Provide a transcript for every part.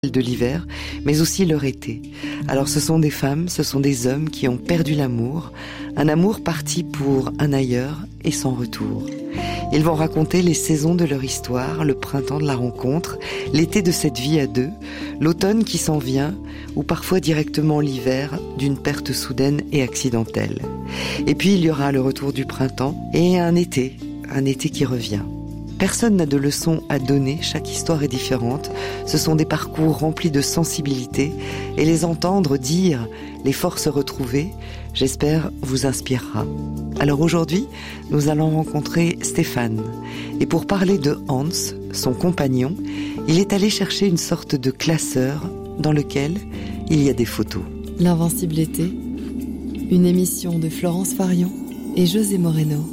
de l'hiver, mais aussi leur été. Alors ce sont des femmes, ce sont des hommes qui ont perdu l'amour, un amour parti pour un ailleurs et sans retour. Ils vont raconter les saisons de leur histoire, le printemps de la rencontre, l'été de cette vie à deux, l'automne qui s'en vient, ou parfois directement l'hiver d'une perte soudaine et accidentelle. Et puis il y aura le retour du printemps et un été qui revient. Personne n'a de leçons à donner, chaque histoire est différente. Ce sont des parcours remplis de sensibilité et les entendre dire les forces retrouvées, j'espère, vous inspirera. Alors aujourd'hui, nous allons rencontrer Stéphane. Et pour parler de Hans, son compagnon, il est allé chercher une sorte de classeur dans lequel il y a des photos. L'Invincible été, une émission de Florence Farion et José Moreno.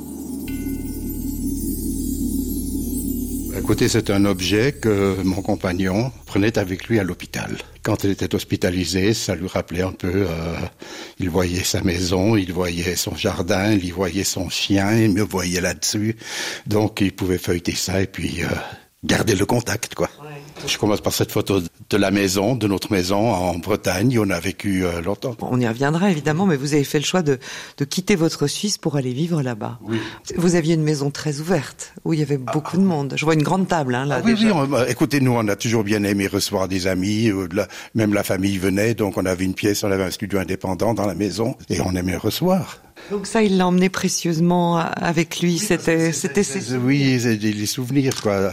Écoutez, c'est un objet que mon compagnon prenait avec lui à l'hôpital. Quand il était hospitalisé, ça lui rappelait un peu, il voyait sa maison, il voyait son jardin, il voyait son chien, il me voyait là-dessus. Donc il pouvait feuilleter ça et puis garder le contact, quoi. Ouais. Je commence par cette photo de la maison, de notre maison en Bretagne. On a vécu longtemps. On y reviendra évidemment, mais vous avez fait le choix de quitter votre Suisse pour aller vivre là-bas. Oui. Vous aviez une maison très ouverte, où il y avait beaucoup de monde. Je vois une grande table, là. Oui, déjà. Oui, écoutez, nous, on a toujours bien aimé recevoir des amis. Même la famille venait, donc on avait une pièce, on avait un studio indépendant dans la maison, et on aimait recevoir. Donc ça, il l'a emmené précieusement avec lui. Oui, c'était oui, les souvenirs, quoi.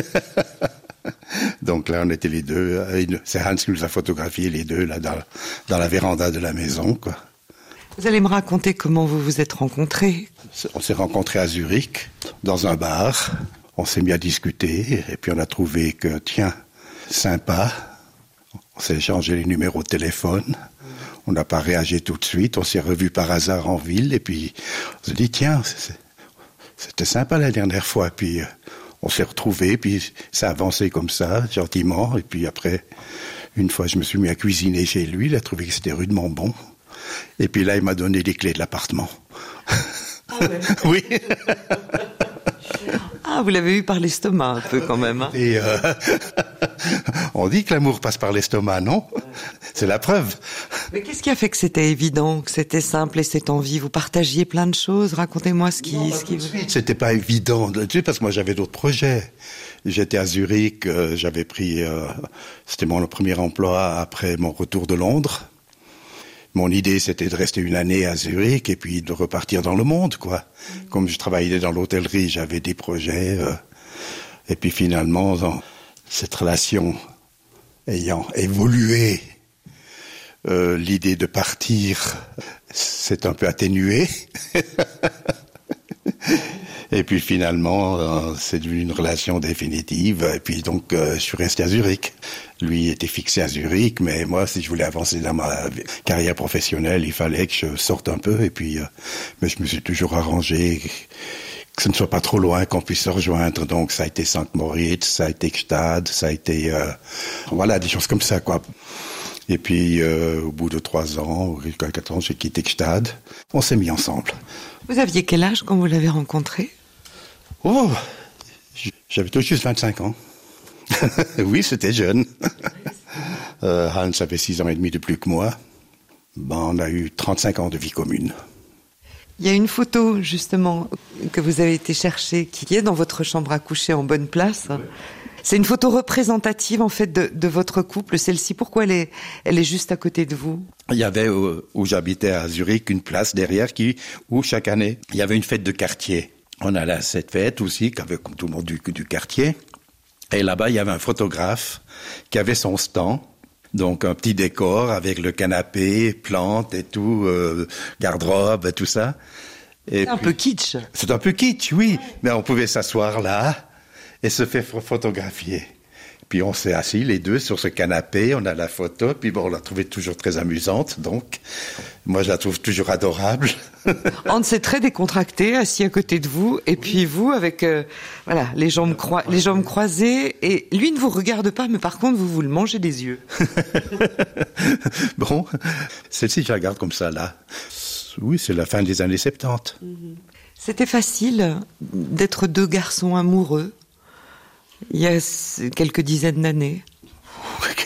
Donc là, on était les deux. C'est Hans qui nous a photographiés les deux là dans la véranda de la maison, quoi. Vous allez me raconter comment vous vous êtes rencontrés. On s'est rencontrés à Zurich, dans un bar. On s'est mis à discuter et puis on a trouvé que, tiens, sympa. On s'est échangé les numéros de téléphone. On n'a pas réagi tout de suite. On s'est revus par hasard en ville et puis on s'est dit, tiens, c'était sympa la dernière fois. Puis on s'est retrouvés, puis ça a avancé comme ça, gentiment. Et puis après, une fois, je me suis mis à cuisiner chez lui. Il a trouvé que c'était rudement bon. Et puis là, il m'a donné les clés de l'appartement. Ah ouais. Oui. Ah, vous l'avez eu par l'estomac un peu quand même. Hein. Et on dit que l'amour passe par l'estomac, non ? C'est la preuve. Mais qu'est-ce qui a fait que c'était évident, que c'était simple et cette envie ? Vous partagiez plein de choses. Racontez-moi ce qui. C'était pas évident, parce que moi j'avais d'autres projets. J'étais à Zurich, j'avais pris, c'était mon premier emploi après mon retour de Londres. Mon idée, c'était de rester une année à Zurich et puis de repartir dans le monde, quoi. Comme je travaillais dans l'hôtellerie, j'avais des projets. Et puis finalement, cette relation ayant évolué, l'idée de partir s'est un peu atténuée. Et puis finalement, c'est devenu une relation définitive. Et puis donc, je suis resté à Zurich. Lui était fixé à Zurich, mais moi, si je voulais avancer dans ma carrière professionnelle, il fallait que je sorte un peu. Et puis, mais je me suis toujours arrangé que ce ne soit pas trop loin, qu'on puisse se rejoindre. Donc, ça a été Saint-Moritz, ça a été Gstaad, ça a été, voilà, des choses comme ça, quoi. Et puis, au bout de 3 ans, 4 ans, j'ai quitté Gstaad. On s'est mis ensemble. Vous aviez quel âge quand vous l'avez rencontré ? Oh, j'avais tout juste 25 ans. Oui, c'était jeune. Hans avait 6 ans et demi de plus que moi. On a eu 35 ans de vie commune. Il y a une photo, justement, que vous avez été chercher, qui est dans votre chambre à coucher en bonne place. Oui. C'est une photo représentative, en fait, de votre couple. Celle-ci, pourquoi elle est juste à côté de vous ? Il y avait, où j'habitais à Zurich, une place derrière où chaque année, il y avait une fête de quartier. On allait à cette fête aussi, qu'avec comme tout le monde du quartier. Et là-bas, il y avait un photographe qui avait son stand. Donc, un petit décor avec le canapé, plantes et tout, garde-robe et tout ça. C'est un peu kitsch. C'est un peu kitsch, oui. Mais on pouvait s'asseoir là et se faire photographier. Puis on s'est assis les deux sur ce canapé, on a la photo, puis on l'a trouvée toujours très amusante, donc moi je la trouve toujours adorable. Hans est très décontracté, assis à côté de vous, et puis vous avec voilà les jambes croisées, et lui ne vous regarde pas, mais par contre vous le mangez des yeux. Bon, celle-ci je la garde comme ça là. Oui, c'est la fin des années 70. C'était facile d'être deux garçons amoureux il y a quelques dizaines d'années.